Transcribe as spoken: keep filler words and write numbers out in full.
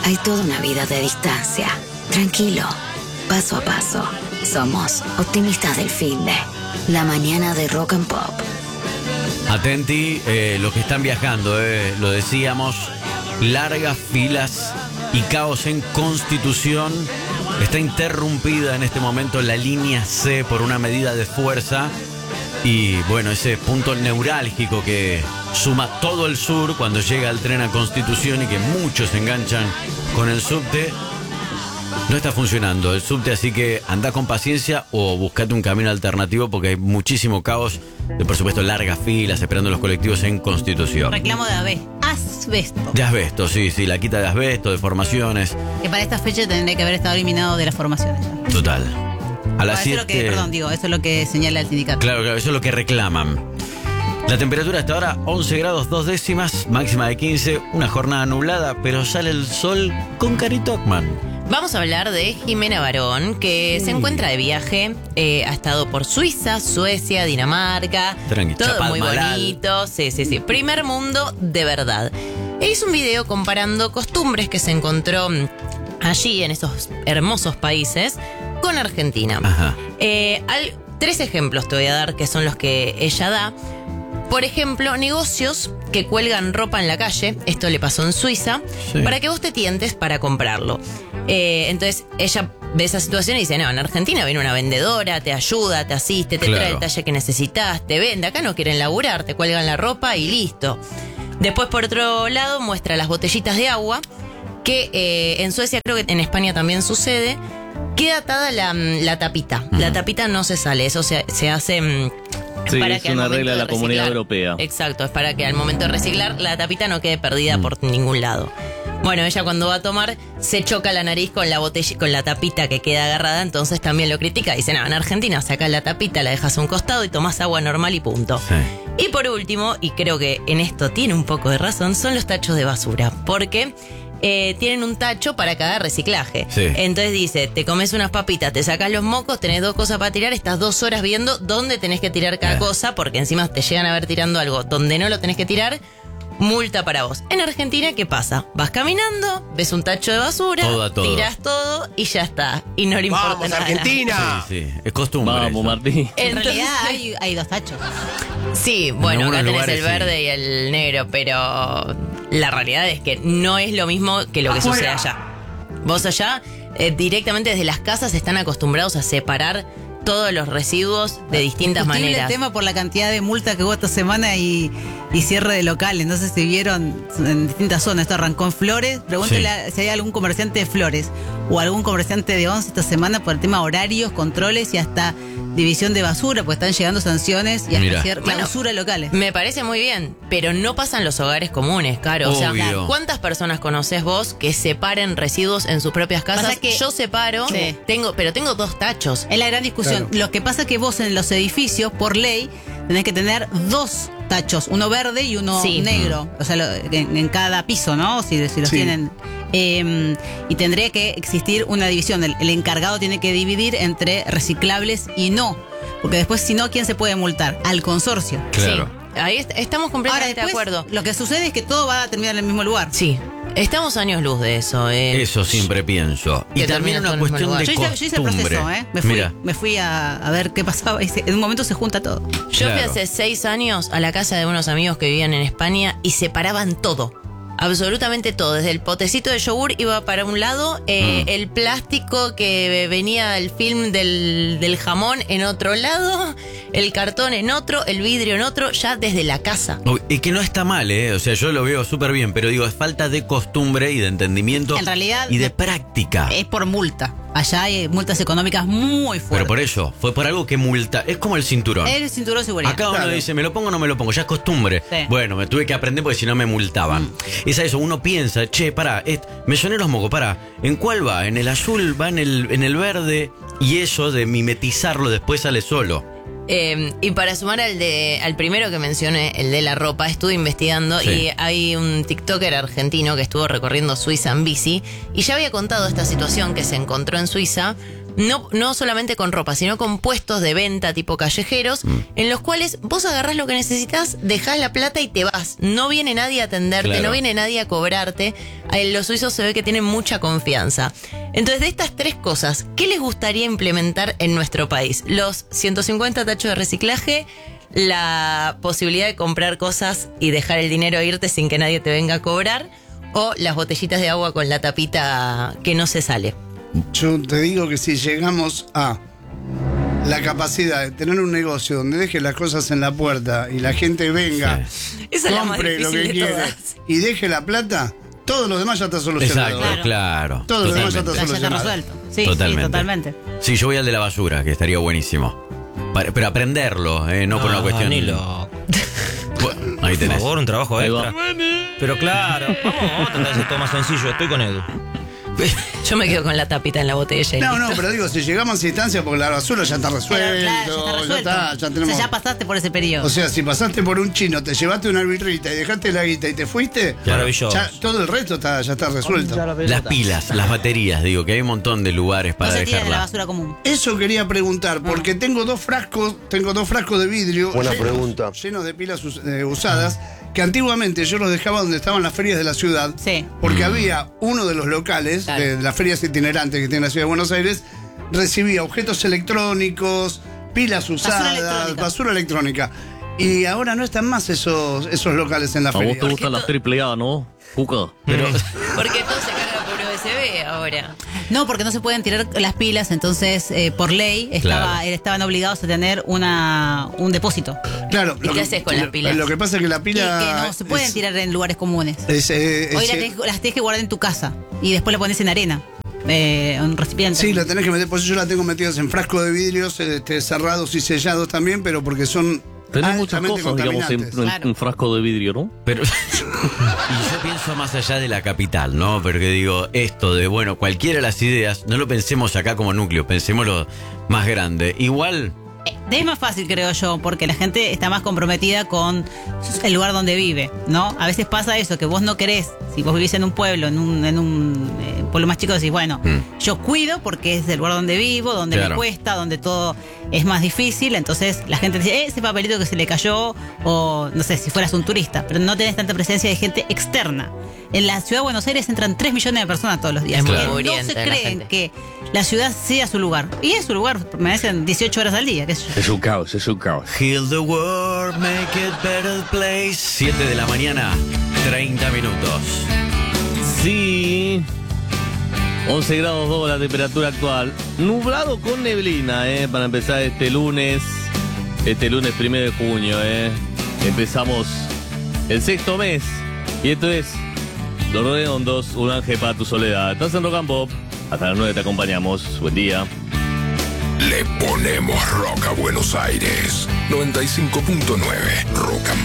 hay toda una vida de distancia. Tranquilo, paso a paso. Somos optimistas del finde. La mañana de Rock and Pop. Atenti, eh, los que están viajando, eh, lo decíamos, largas filas y caos en Constitución. Está interrumpida en este momento la línea C por una medida de fuerza. Y bueno, ese punto neurálgico que suma todo el sur cuando llega el tren a Constitución y que muchos se enganchan con el subte. No está funcionando el subte, así que anda con paciencia o buscate un camino alternativo porque hay muchísimo caos de, por supuesto, largas filas esperando los colectivos en Constitución. Reclamo de ave- asbesto. De asbesto, sí, sí, la quita de asbesto, de formaciones. Que para esta fecha tendría que haber estado eliminado de las formaciones. Total. A las Eso es lo que, siete... perdón, digo, eso es lo que señala el sindicato. Claro, claro, eso es lo que reclaman. La temperatura hasta ahora once grados dos décimas, máxima de quince, una jornada nublada, pero sale el sol con Carito Ockman. Vamos a hablar de Jimena Barón, que Sí. se encuentra de viaje, eh, ha estado por Suiza, Suecia, Dinamarca, Tranqui, todo Chapal muy Malal. bonito, sí, sí, sí, primer mundo de verdad. E hizo un video comparando costumbres que se encontró mm, allí en esos hermosos países con Argentina. Ajá. Eh, al- tres ejemplos te voy a dar que son los que ella da. Por ejemplo, negocios que cuelgan ropa en la calle, esto le pasó en Suiza, Sí. para que vos te tientes para comprarlo. Eh, entonces ella ve esa situación y dice, no, en Argentina viene una vendedora, te ayuda, te asiste, te Claro. trae el talle que necesitas, te vende, acá no quieren laburar, te cuelgan la ropa y listo. Después, por otro lado, muestra las botellitas de agua, que eh, en Suecia, creo que en España también sucede, queda atada la, la tapita. La tapita no se sale, eso se, se hace... mm, Sí, para es que al una momento regla de la reciclar- Comunidad Europea. Exacto, es para que al momento de reciclar la tapita no quede perdida por ningún lado. Bueno, ella cuando va a tomar se choca la nariz con la botella, con la tapita que queda agarrada, entonces también lo critica. Dice, no, en Argentina sacás la tapita, la dejas a un costado y tomás agua normal y punto. Sí. Y por último, y creo que en esto tiene un poco de razón, son los tachos de basura. Porque eh, tienen un tacho para cada reciclaje. Sí. Entonces dice, te comes unas papitas, te sacas los mocos, tenés dos cosas para tirar, estás dos horas viendo dónde tenés que tirar cada Eh. cosa, porque encima te llegan a ver tirando algo donde no lo tenés que tirar, multa para vos. En Argentina, ¿qué pasa? Vas caminando, ves un tacho de basura, Todo a todo. tirás todo y ya está. Y no le importa ¡Vamos, nada. Argentina! Sí, sí, es costumbre. Vamos, eso. Martín. En Entonces- realidad hay, hay dos tachos. Sí, bueno, algunos acá tenés lugares el sí. verde y el negro, pero la realidad es que no es lo mismo que lo que sucede allá. Vos allá, eh, directamente desde las casas están acostumbrados a separar todos los residuos de distintas Discutible maneras. el tema por la cantidad de multa que hubo esta semana y, y cierre de locales. No sé si vieron en distintas zonas. Esto arrancó en Flores. Pregúntele Sí. a- si hay algún comerciante de Flores o algún comerciante de Once esta semana por el tema horarios, controles y hasta división de basura, pues están llegando sanciones y hasta Mira. cier- Bueno, clausura de locales. Me parece muy bien, pero no pasan los hogares comunes, Caro. O sea, Obvio. ¿cuántas personas conoces vos que separen residuos en sus propias casas? Pasa que- Yo separo, Sí. tengo, pero tengo dos tachos. Es la gran discusión. Lo que pasa es que vos en los edificios, por ley, tenés que tener dos tachos, uno verde y uno Sí. negro. O sea, lo- en, en cada piso, ¿no? Si, si los Sí. tienen. Eh, y tendría que existir una división. El, el encargado tiene que dividir entre reciclables y no. Porque después, si no, ¿quién se puede multar? Al consorcio. Claro. Sí, ahí est- estamos Ahora, completamente después, de acuerdo. lo que sucede es que todo va a terminar en el mismo lugar. Sí, estamos años luz de eso. eh. Eso siempre pienso. Y Que también termina una todo en el cuestión mismo de Yo hice, yo hice el costumbre. proceso, ¿eh? Me fui, Mira, me fui a, a ver qué pasaba y se- en un momento se junta todo. Yo fui Claro. hace seis años a la casa de unos amigos que vivían en España y separaban todo. Absolutamente todo. Desde el potecito de yogur iba para un lado, eh, Mm. el plástico que venía del film del, del jamón en otro lado, el cartón en otro, el vidrio en otro, ya desde la casa. Uy, y que no está mal, ¿eh? O sea, yo lo veo súper bien, pero digo, es falta de costumbre y de entendimiento En realidad, y de de- práctica. Es por multa. Allá hay multas económicas muy fuertes. Pero por eso, fue por algo que multa. Es como el cinturón. El cinturón de seguridad. Acá uno Claro. dice, ¿me lo pongo o no me lo pongo? Ya es costumbre. Sí. Bueno, me tuve que aprender porque si no me multaban. Es a eso, uno piensa, che, pará, est- me soné los mocos, pará, ¿en cuál va? ¿En el azul? ¿Va en el, en el verde? Y eso de mimetizarlo después sale solo. Eh, y para sumar al de al primero que mencioné, el de la ropa, estuve investigando Sí. y hay un TikToker argentino que estuvo recorriendo Suiza en bici y ya había contado esta situación que se encontró en Suiza no, no solamente con ropa, sino con puestos de venta tipo callejeros, mm. en los cuales vos agarrás lo que necesitas, dejás la plata y te vas. No viene nadie a atenderte, claro. no viene nadie a cobrarte. Los suizos se ve que tienen mucha confianza. Entonces, de estas tres cosas, ¿qué les gustaría implementar en nuestro país? Los ciento cincuenta tachos de reciclaje, la posibilidad de comprar cosas y dejar el dinero irte sin que nadie te venga a cobrar, o las botellitas de agua con la tapita que no se sale. Yo te digo que si llegamos a la capacidad de tener un negocio donde deje las cosas en la puerta y la gente venga, sí. Esa compre es la más lo que quiere todas. y deje la plata, todo lo demás ya está solucionado. Exacto, claro. Todo lo demás ya está Ya está solucionado. resuelto. Sí, totalmente. sí, totalmente. Sí, yo voy al de la basura, que estaría buenísimo. Para, pero aprenderlo, eh, no, no por una cuestión... Ni lo... Bueno, ahí tenés. Por favor, un trabajo extra. Pero claro, vamos, vamos a tratar de hacer todo más sencillo. Estoy con Edu. Yo me quedo con la tapita en la botella. No, no, pero digo, si llegamos a esa instancia, porque la basura ya está resuelto, Claro, claro, ya está resuelto. ya está, ya tenemos... O sea, ya pasaste por ese periodo. O sea, si pasaste por un chino, te llevaste una birrita y dejaste la guita y te fuiste, maravilloso. ya, todo el resto está, ya está resuelto. Las pilas, las baterías, digo, que hay un montón de lugares para no se tiran en la dejarla. basura común. Eso quería preguntar, porque Ah. tengo dos frascos, tengo dos frascos de vidrio Buena llenos, pregunta. llenos de pilas us- eh, usadas, que antiguamente yo los dejaba donde estaban las ferias de la ciudad, Sí. porque había uno de los locales Claro. de las ferias itinerantes que tiene la ciudad de Buenos Aires, recibía objetos electrónicos, pilas usadas, electrónica. basura electrónica. Y ahora no están más esos, esos locales en la A vos feria. te gusta la triple A, ¿no? Juca. Pero, Porque todo se carga por U S B ahora. No, porque no se pueden tirar las pilas, entonces eh, por ley estaba, Claro. estaban obligados a tener una un depósito. Claro, ¿Y lo qué que- haces con lo- las pilas? Lo que pasa es que la Y pila. que no se pueden es- tirar en lugares comunes. es, eh, Hoy es- las tenés, las tenés que guardar en tu casa y después la pones en arena, eh, en un recipiente. Sí, la tenés que meter, por eso yo la tengo metidas en frasco de vidrios, este, cerrados y sellados también, pero porque son Tenés muchas altamente cosas, digamos, en, contaminantes. en Claro. un frasco de vidrio, ¿no? pero y yo pienso más allá de la capital, ¿no? Porque digo, esto de, bueno, cualquiera de las ideas, no lo pensemos acá como núcleo, pensémoslo más grande. Igual, Es más fácil, creo yo, porque la gente está más comprometida con el lugar donde vive, ¿no? A veces pasa eso, que vos no querés, si vos vivís en un pueblo, en un, en un eh, pueblo más chico, decís, bueno, Mm. yo cuido porque es el lugar donde vivo, donde Claro. me cuesta, donde todo es más difícil, entonces la gente dice, eh, ese papelito que se le cayó, o no sé, si fueras un turista, pero no tenés tanta presencia de gente externa. En la ciudad de Buenos Aires entran tres millones de personas todos los días. Es muy Que no mugrienta se la creen gente. que la ciudad sea su lugar. Y es su lugar, permanecen dieciocho horas al día, qué sé yo. Es un caos, es un caos. heal the world, make it better place. siete de la mañana, treinta minutos. Sí. once grados dos la temperatura actual. Nublado con neblina, ¿eh? Para empezar este lunes. Este lunes primero de junio, ¿eh? Empezamos el sexto mes. Y esto es Los Redondos, un ángel para tu soledad. Estás en Rock and Pop. Hasta las nueve te acompañamos. Buen día. Le ponemos rock a Buenos Aires. noventa y cinco punto nueve Rock and